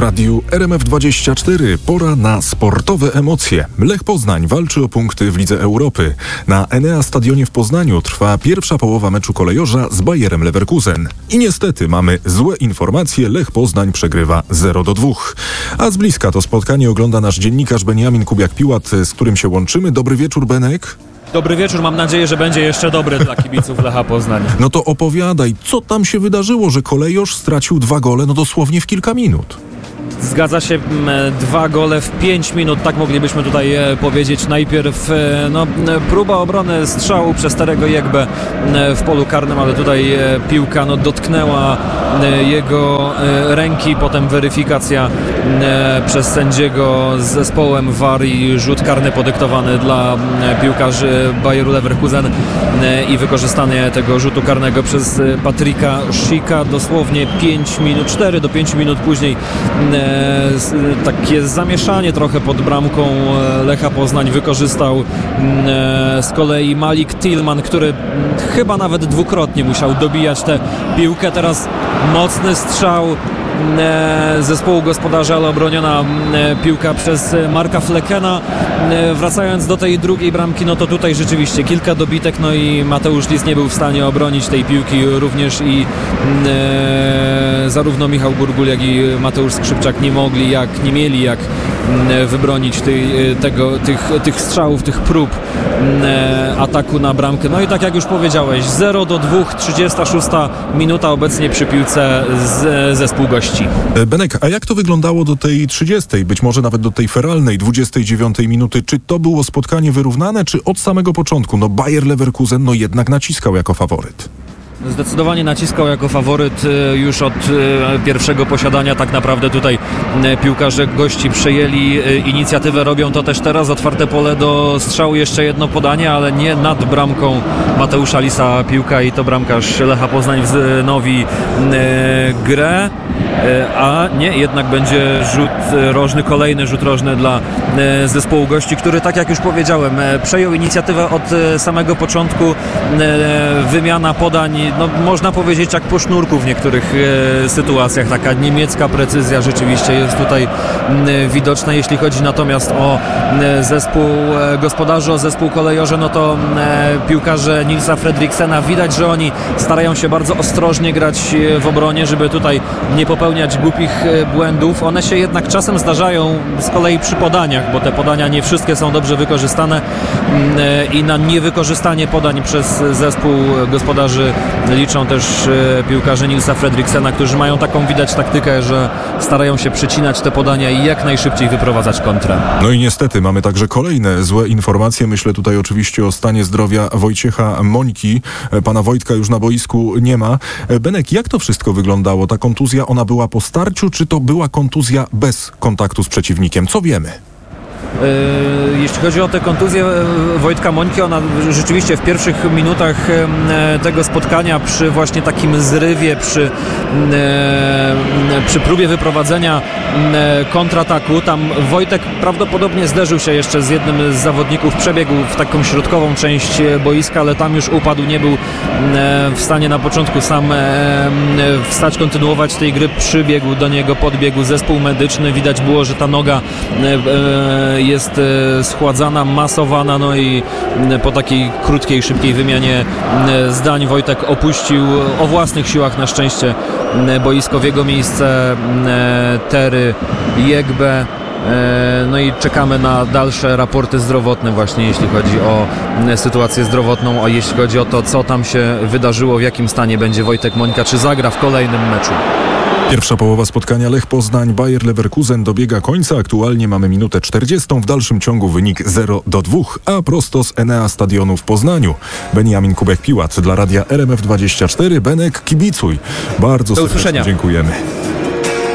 radiu RMF24 pora na sportowe emocje. Lech Poznań walczy o punkty w Lidze Europy. Na Enea Stadionie w Poznaniu trwa pierwsza połowa meczu kolejorza z Bayerem Leverkusen. I niestety mamy złe informacje, Lech Poznań przegrywa 0-2. A z bliska to spotkanie ogląda nasz dziennikarz Beniamin Kubiak-Piłat, z którym się łączymy. Dobry wieczór, Benek. Dobry wieczór, mam nadzieję, że będzie jeszcze dobry dla kibiców Lecha Poznań. No to opowiadaj, co tam się wydarzyło, że kolejorz stracił 2 gole, dosłownie w kilka minut. Zgadza się, 2 gole w 5 minut, tak moglibyśmy tutaj powiedzieć. Najpierw próba obrony strzału przez Terego Jegbę w polu karnym, ale tutaj piłka dotknęła jego ręki, potem weryfikacja przez sędziego z zespołem VAR i rzut karny podyktowany dla piłkarzy Bayeru Leverkusen i wykorzystanie tego rzutu karnego przez Patryka Schicka dosłownie 5 minut, 4 do 5 minut później. Takie zamieszanie trochę pod bramką Lecha Poznań wykorzystał z kolei Malik Tillman, który chyba nawet dwukrotnie musiał dobijać tę piłkę. Teraz mocny strzał zespołu gospodarza, ale obroniona piłka przez Marka Flekena. Wracając do tej drugiej bramki, to tutaj rzeczywiście kilka dobitek, i Mateusz Lis nie był w stanie obronić tej piłki, również i zarówno Michał Gurgul, jak i Mateusz Skrzypczak nie mieli jak wybronić tych strzałów, tych prób ataku na bramkę. I tak jak już powiedziałeś, 0-2, 36 minuta obecnie przy piłce zespół gości. Benek, a jak to wyglądało do tej 30, być może nawet do tej feralnej 29 minuty? Czy to było spotkanie wyrównane, czy od samego początku Bayer Leverkusen jednak naciskał jako faworyt? Zdecydowanie naciskał jako faworyt już od pierwszego posiadania. Tak naprawdę tutaj piłkarze gości przejęli inicjatywę, robią to też teraz. Otwarte pole do strzału, jeszcze jedno podanie, ale nie nad bramką Mateusza Lisa piłka i to bramkarz Lecha Poznań wznowi grę. A nie, jednak będzie rzut rożny, kolejny rzut rożny dla zespołu gości, który, tak jak już powiedziałem, przejął inicjatywę od samego początku. Wymiana podań, można powiedzieć jak po sznurku w niektórych sytuacjach. Taka niemiecka precyzja rzeczywiście jest tutaj widoczna. Jeśli chodzi natomiast o zespół gospodarzy, o zespół kolejorze, to piłkarze Nilsa Fredriksena, widać, że oni starają się bardzo ostrożnie grać w obronie, żeby tutaj nie popełniać głupich błędów. One się jednak czasem zdarzają z kolei przy podaniach, bo te podania nie wszystkie są dobrze wykorzystane i na niewykorzystanie podań przez zespół gospodarzy liczą też piłkarze Nilsa Fredriksena, którzy mają taką, widać, taktykę, że starają się przecinać te podania i jak najszybciej wyprowadzać kontrę. I niestety mamy także kolejne złe informacje. Myślę tutaj oczywiście o stanie zdrowia Wojciecha Mońki. Pana Wojtka już na boisku nie ma. Benek, jak to wszystko wyglądało? Ta kontuzja, ona była po starciu, czy to była kontuzja bez kontaktu z przeciwnikiem? Co wiemy? Jeśli chodzi o tę kontuzję Wojtka Mońki, ona rzeczywiście w pierwszych minutach tego spotkania przy właśnie takim zrywie, przy próbie wyprowadzenia kontrataku, tam Wojtek prawdopodobnie zderzył się jeszcze z jednym z zawodników, przebiegł w taką środkową część boiska, ale tam już upadł, nie był w stanie na początku sam wstać, kontynuować tej gry. Przybiegł do niego, podbiegł zespół medyczny, widać było, że ta noga jest schładzana, masowana, i po takiej krótkiej, szybkiej wymianie zdań Wojtek opuścił o własnych siłach na szczęście boisko. W jego miejsce Tery Jegbę. I czekamy na dalsze raporty zdrowotne właśnie, jeśli chodzi o sytuację zdrowotną, a jeśli chodzi o to, co tam się wydarzyło, w jakim stanie będzie Wojtek Mońka, czy zagra w kolejnym meczu. Pierwsza połowa spotkania Lech Poznań, Bayer Leverkusen dobiega końca. Aktualnie mamy minutę 40. W dalszym ciągu wynik 0-2, a prosto z Enea Stadionu w Poznaniu. Beniamin Kubiak-Piłat dla radia RMF24. Benek, kibicuj. Bardzo serdecznie dziękujemy.